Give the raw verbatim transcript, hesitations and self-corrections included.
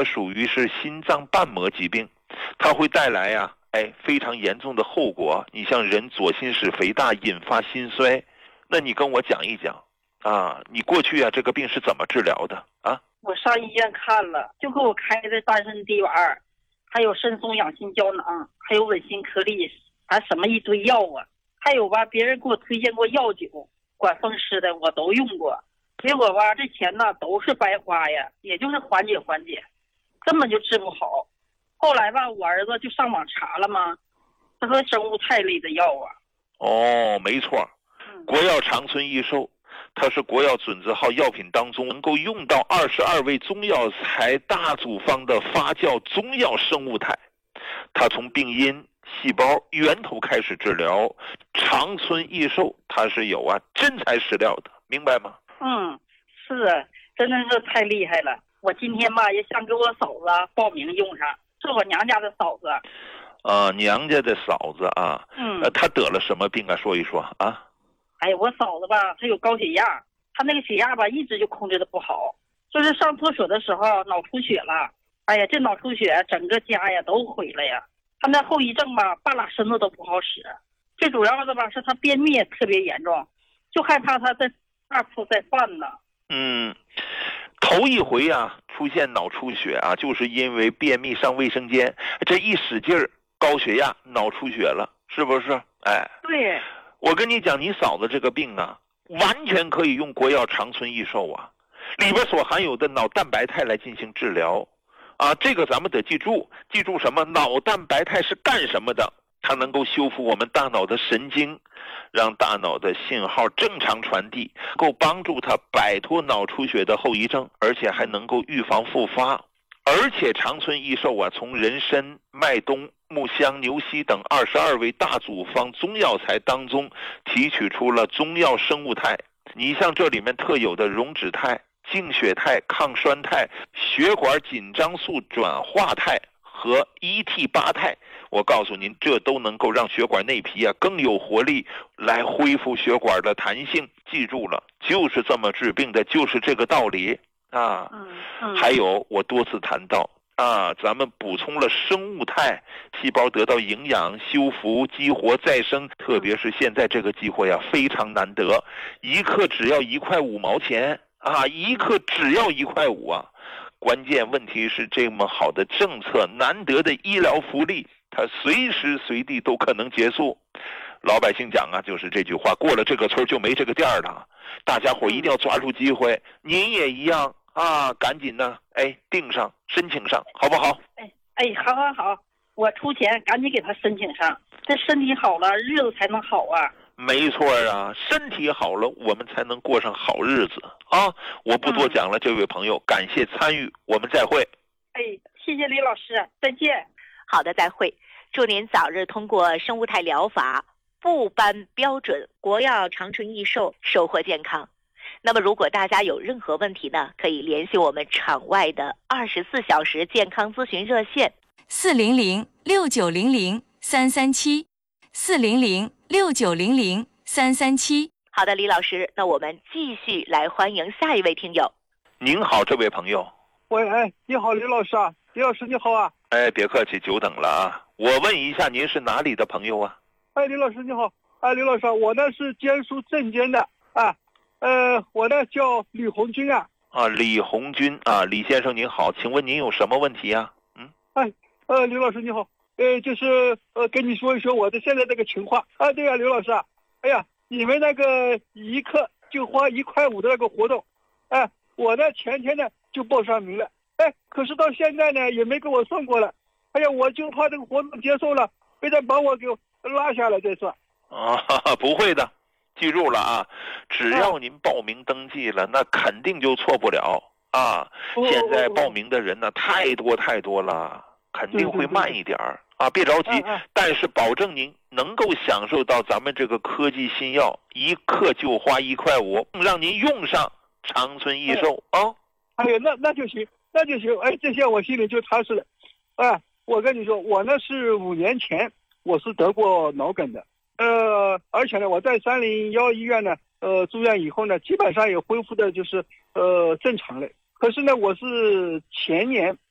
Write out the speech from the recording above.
它属于是心脏瓣膜疾病，它会带来呀、啊，哎，非常严重的后果。你像人左心室肥大引发心衰，那你跟我讲一讲啊，你过去啊这个病是怎么治疗的啊？ 我上医院看了，就给我开的丹参滴丸，还有肾松养心胶囊，还有稳心颗粒，还什么一堆药啊。还有吧，别人给我推荐过药酒，管风湿的我都用过，结果吧这钱呢都是白花呀，也就是缓解缓解，根本就治不好。后来吧，我儿子就上网查了嘛，他说生物肽类的药啊。 哦，没错，国药长春益寿，它是国药准字号药品当中能够用到二十二味中药材大组方的发酵中药生物肽，它从病因、细胞源头开始治疗。长春益寿它是有啊真材实料的，明白吗？ 嗯，是啊，真的是太厉害了。我今天吧也想给我嫂子报名用上，是我娘家的嫂子。 啊、呃，娘家的嫂子啊， 嗯， 呃，她得了什么病啊？说一说啊。 哎呀，我嫂子吧，她有高血压，她那个血压吧一直就控制的不好，就是上厕所的时候脑出血了。哎呀，这脑出血整个家呀都毁了呀。她那后遗症吧，半拉身子都不好使。最主要的吧是她便秘也特别严重，就害怕她再二次再犯呢。 嗯，头一回啊出现脑出血啊，就是因为便秘上卫生间，这一使劲儿，高血压脑出血了，是不是？哎， 对。 我跟你讲，你嫂子这个病啊，完全可以用国药长春益寿啊，里边所含有的脑蛋白肽来进行治疗啊。这个咱们得记住，记住什么？脑蛋白肽是干什么的？它能够修复我们大脑的神经，让大脑的信号正常传递，够帮助它摆脱脑出血的后遗症，而且还能够预防复发。而且长春益寿啊，从人参、麦冬、木香、牛膝等二十二味大组方中药材当中提取出了中药生物肽。你像这里面特有的溶脂肽、净血肽、抗栓肽、血管紧张素转化肽和 E T 八肽，我告诉您，这都能够让血管内皮啊更有活力，来恢复血管的弹性。记住了，就是这么治病的，就是这个道理啊。 嗯嗯、 还有我多次谈到啊，咱们补充了生物肽，细胞得到营养、修复、激活、再生，特别是现在这个机会啊，非常难得，一克只要一块五毛钱啊，一克只要一块五啊。关键问题是这么好的政策，难得的医疗福利，它随时随地都可能结束。老百姓讲啊，就是这句话，过了这个村就没这个店了。大家伙一定要抓住机会，您也一样啊，赶紧呢，哎，订上，申请上，好不好？ 哎哎，好好好，我出钱，赶紧给他申请上。这身体好了，日子才能好啊。 没错啊，身体好了，我们才能过上好日子啊！我不多讲了，这位朋友，感谢参与，我们再会。 哎，谢谢李老师，再见。 好的，再会。祝您早日通过生物肽疗法，部颁标准国药长春益寿，收获健康。那么如果大家有任何问题呢，可以联系我们场外的二十四小时健康咨询热线四零零六九零零三三七四零零六九零零三三七。 好的，李老师，那我们继续来欢迎下一位听友。 您好，这位朋友。 喂，哎，你好，李老师啊，李老师你好啊。 哎，别客气，久等了啊。我问一下，您是哪里的朋友啊？ 哎，李老师你好。哎，李老师，我呢是江苏镇江的啊，呃，我呢叫李红军啊。 啊，李红军啊，李先生您好，请问您有什么问题啊？嗯， 哎，呃，刘老师你好，呃，就是呃跟你说一说我的现在这个情况啊。对呀、啊，刘老师啊，哎呀，你们那个一克就花一块五的那个活动，哎，我呢前天呢就报上名了，哎，可是到现在呢也没给我送过来，哎呀，我就怕这个活动结束了，非得把我给拉下来再算。 啊，不会的，记住了啊，只要您报名登记了，那肯定就错不了啊。现在报名的人呢太多太多了，肯定会慢一点儿啊，别着急，但是保证您能够享受到咱们这个科技新药，一克就花一块五，让您用上长春益寿啊。 哎呀，那那就行，那就行，哎，这些我心里就踏实了。哎，我跟你说，我呢是五年前我是得过脑梗的。呃，而且呢，我在三零幺医院呢，呃，住院以后呢，基本上也恢复的就是呃正常了。可是呢，我是前年